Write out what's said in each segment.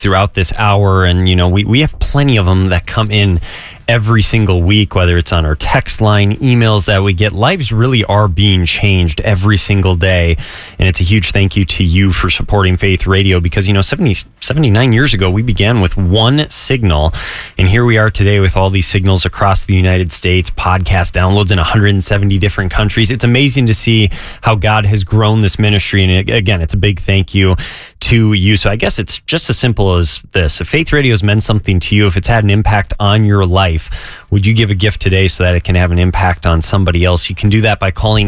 throughout this hour. And, we have plenty of them that come in every single week, whether it's on our text line, emails that we get. Lives really are being changed every single day. And it's a huge thank you to you for supporting Faith Radio because, 79 years ago, we began with one signal. And here we are today with all these signals across the United States, podcast downloads in 170 different countries. It's amazing to see how God has grown this ministry. And again, it's a big thank you to you. So I guess it's just as simple as this. If Faith Radio has meant something to you, if it's had an impact on your life, would you give a gift today so that it can have an impact on somebody else? You can do that by calling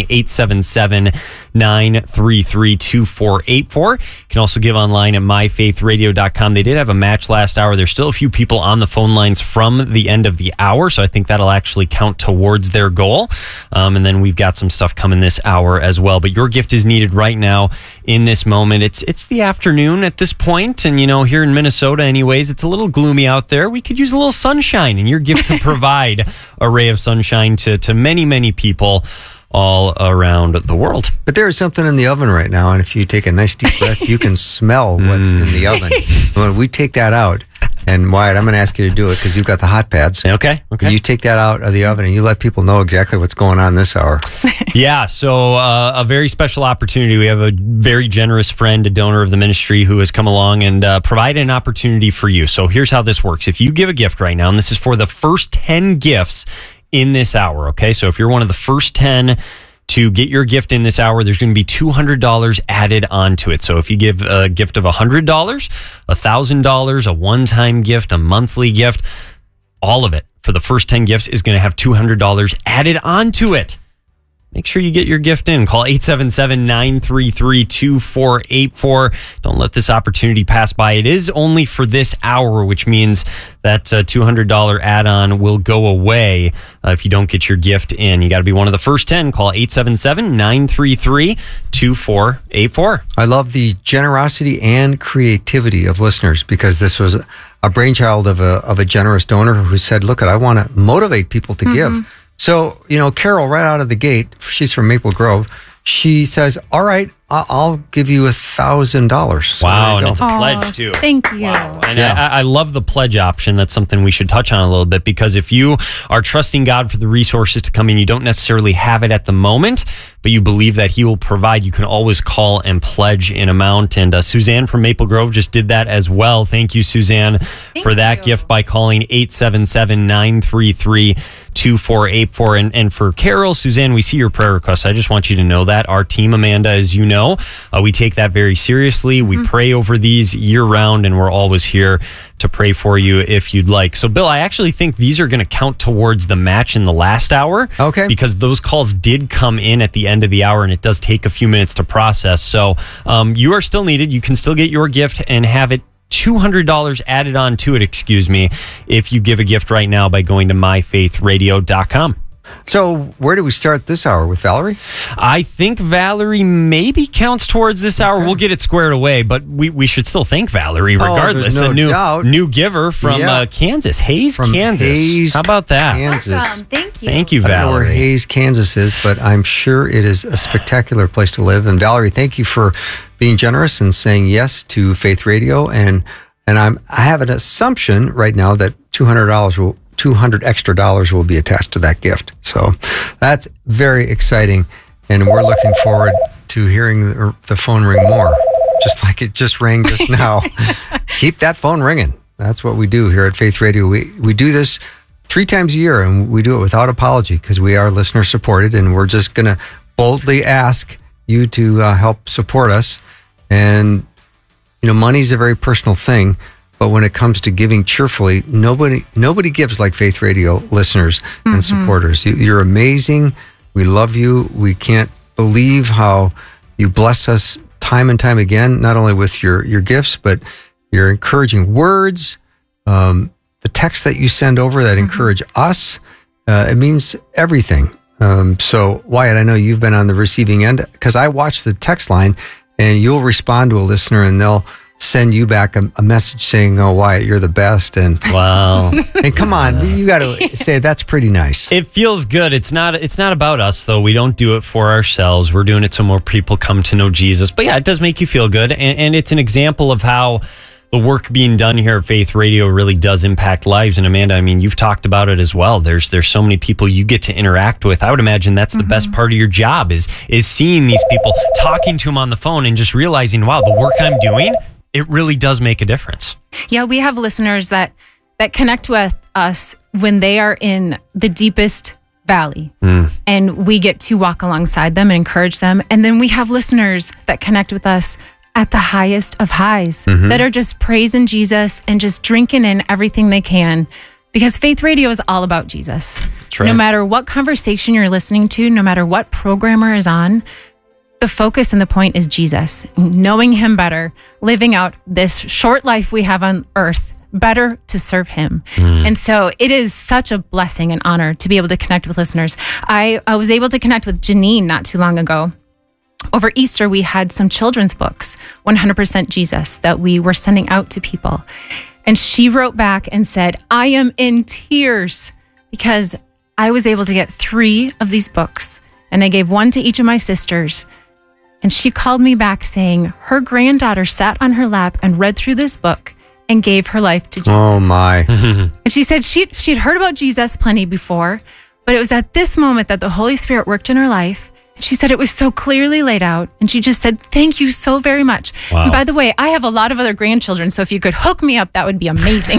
877-933-2484. You can also give online at myfaithradio.com. They did have a match last hour. There's still a few people on the phone lines from the end of the hour, so I think that'll actually count towards their goal. And then we've got some stuff coming this hour as well. But your gift is needed right now in this moment. It's the afternoon at this point, and here in Minnesota anyways, it's a little gloomy out there. We could use a little sunshine, and your gift could provide a ray of sunshine to many, many people all around the world. But there is something in the oven right now, and if you take a nice deep breath, you can smell what's in the oven. When we take that out, and Wyatt, I'm going to ask you to do it because you've got the hot pads. Okay. You take that out of the oven and you let people know exactly what's going on this hour. Yeah, so a very special opportunity. We have a very generous friend, a donor of the ministry, who has come along and provided an opportunity for you. So here's how this works. If you give a gift right now, and this is for the first 10 gifts in this hour, okay? So if you're one of the first 10 to get your gift in this hour, there's going to be $200 added onto it. So if you give a gift of $100, $1,000, a one-time gift, a monthly gift, all of it for the first 10 gifts is going to have $200 added onto it. Make sure you get your gift in. Call 877-933-2484. Don't let this opportunity pass by. It is only for this hour, which means that $200 add-on will go away if you don't get your gift in. You got to be one of the first 10. Call 877-933-2484. I love the generosity and creativity of listeners because this was a brainchild of a generous donor who said, look, I want to motivate people to give. So, Carol, right out of the gate, she's from Maple Grove. She says, all right, I'll give you $1,000. So wow, and it's a pledge, too. Thank you. Wow. And I love the pledge option. That's something we should touch on a little bit, because if you are trusting God for the resources to come in, you don't necessarily have it at the moment, but you believe that He will provide, you can always call and pledge an amount. And Suzanne from Maple Grove just did that as well. Thank you, Suzanne, for that gift by calling 877-933-2484. And for Carol, Suzanne, we see your prayer requests. I just want you to know that our team, Amanda, as you know, we take that very seriously. We pray over these year round, and we're always here to pray for you if you'd like. So, Bill, I actually think these are going to count towards the match in the last hour. Okay. Because those calls did come in at the end of the hour, and it does take a few minutes to process. So you are still needed. You can still get your gift and have it $200 added on to it, if you give a gift right now by going to myfaithradio.com. So where do we start this hour, with Valerie? I think Valerie maybe counts towards this hour. We'll get it squared away, but we should still thank Valerie regardless. There's no doubt. New giver from Kansas, Hays, from Kansas. Hayes, how about that? Kansas. Awesome. Thank you. Thank you, Valerie. I don't know where Hayes, Kansas is, but I'm sure it is a spectacular place to live. And Valerie, thank you for being generous and saying yes to Faith Radio. And I have an assumption right now that $200 extra dollars will be attached to that gift. So that's very exciting. And we're looking forward to hearing the phone ring more, just like it just rang just now. Keep that phone ringing. That's what we do here at Faith Radio. We do this 3 times a year, and we do it without apology because we are listener supported, and we're just going to boldly ask you to help support us. And, money's a very personal thing. But when it comes to giving cheerfully, nobody gives like Faith Radio listeners and supporters. You're amazing. We love you. We can't believe how you bless us time and time again, not only with your gifts, but your encouraging words, the texts that you send over that encourage us. It means everything. So, Wyatt, I know you've been on the receiving end because I watch the text line, and you'll respond to a listener, and they'll send you back a message saying, "Oh, Wyatt, you're the best." And wow, and come on, you got to say that's pretty nice. It feels good. It's not about us though. We don't do it for ourselves. We're doing it so more people come to know Jesus. But yeah, it does make you feel good, and it's an example of how the work being done here at Faith Radio really does impact lives. And Amanda, I mean, you've talked about it as well. There's so many people you get to interact with. I would imagine that's the best part of your job is seeing these people, talking to them on the phone, and just realizing, wow, the work I'm doing, it really does make a difference. Yeah, we have listeners that connect with us when they are in the deepest valley, and we get to walk alongside them and encourage them. And then we have listeners that connect with us at the highest of highs, that are just praising Jesus and just drinking in everything they can, because Faith Radio is all about Jesus. That's right. No matter what conversation you're listening to, no matter what programmer is on, the focus and the point is Jesus, knowing him better, living out this short life we have on earth better to serve him. And so it is such a blessing and honor to be able to connect with listeners. I was able to connect with Janine not too long ago. Over Easter, we had some children's books, 100% Jesus, that we were sending out to people. And she wrote back and said, I am in tears because I was able to get 3 of these books, and I gave 1 to each of my sisters. And she called me back saying her granddaughter sat on her lap and read through this book and gave her life to Jesus. Oh, my. And she said she'd heard about Jesus plenty before, but it was at this moment that the Holy Spirit worked in her life. She said it was so clearly laid out, and she just said, thank you so very much. Wow. And by the way, I have a lot of other grandchildren, so if you could hook me up, that would be amazing.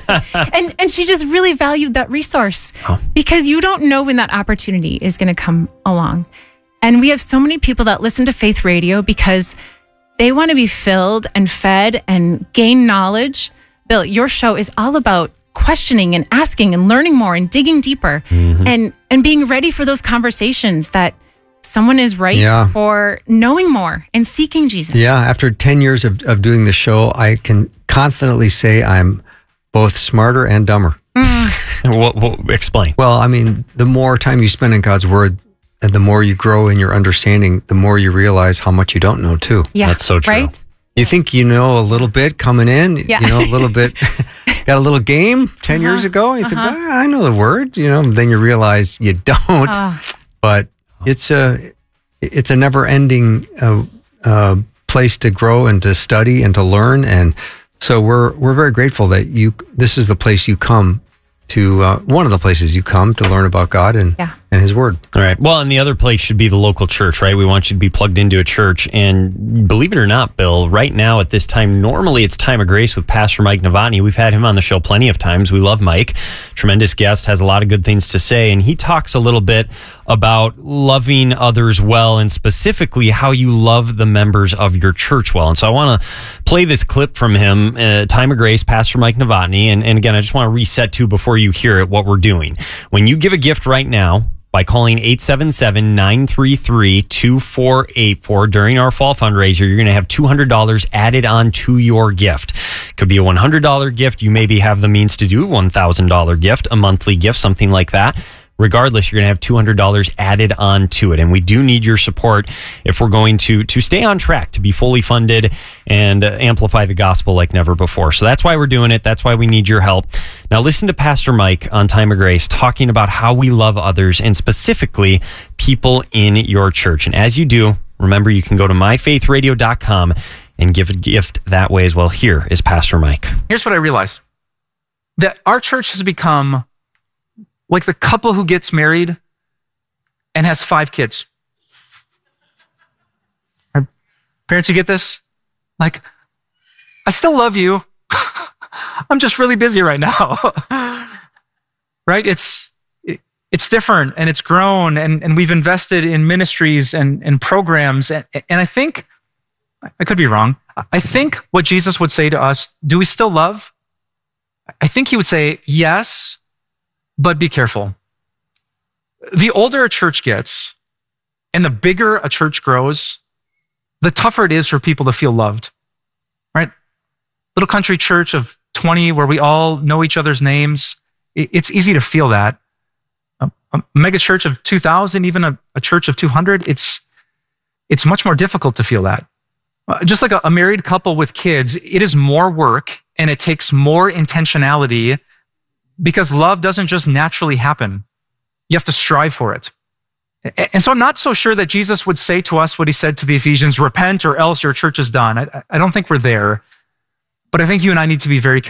and she just really valued that resource, because you don't know when that opportunity is going to come along. And we have so many people that listen to Faith Radio because they want to be filled and fed and gain knowledge. Bill, your show is all about questioning and asking and learning more and digging deeper, and being ready for those conversations that someone is right for knowing more and seeking Jesus. Yeah, after 10 years of doing the show, I can confidently say I'm both smarter and dumber. Explain. Well, I mean, the more time you spend in God's Word, and the more you grow in your understanding, the more you realize how much you don't know too. Yeah, that's so true. Right? You think you know a little bit coming in, you know, a little bit, got a little game 10 years ago, and you think, I know the Word, you know, then you realize you don't, but it's a never-ending place to grow and to study and to learn, and so we're very grateful that this is the place you come to, one of the places you come to learn about God and His Word. All right. Well, and the other place should be the local church, right? We want you to be plugged into a church. And believe it or not, Bill, right now at this time, normally it's Time of Grace with Pastor Mike Novotny. We've had him on the show plenty of times. We love Mike. Tremendous guest, has a lot of good things to say. And he talks a little bit about loving others well, and specifically how you love the members of your church well. And so I want to play this clip from him, Time of Grace, Pastor Mike Novotny. And again, I just want to reset too before you hear it, what we're doing. When you give a gift right now, by calling 877-933-2484 during our fall fundraiser, you're going to have $200 added on to your gift. Could be a $100 gift. You maybe have the means to do a $1,000 gift, a monthly gift, something like that. Regardless, you're going to have $200 added on to it. And we do need your support if we're going to stay on track, to be fully funded and amplify the gospel like never before. So that's why we're doing it. That's why we need your help. Now listen to Pastor Mike on Time of Grace talking about how we love others, and specifically people in your church. And as you do, remember, you can go to myfaithradio.com and give a gift that way as well. Here is Pastor Mike. Here's what I realized. That our church has become like the couple who gets married and has 5 kids. Our parents, you get this? Like, I still love you. I'm just really busy right now. Right? It's different, and it's grown, and we've invested in ministries and programs. And I think, I could be wrong, I think what Jesus would say to us, do we still love? I think he would say, yes, but be careful. The older a church gets and the bigger a church grows, the tougher it is for people to feel loved, right? Little country church of 20 where we all know each other's names, it's easy to feel that. A mega church of 2,000, even a church of 200, it's much more difficult to feel that. Just like a married couple with kids, it is more work and it takes more intentionality, because love doesn't just naturally happen. You have to strive for it. And so I'm not so sure that Jesus would say to us what he said to the Ephesians, repent or else your church is done. I don't think we're there. But I think you and I need to be very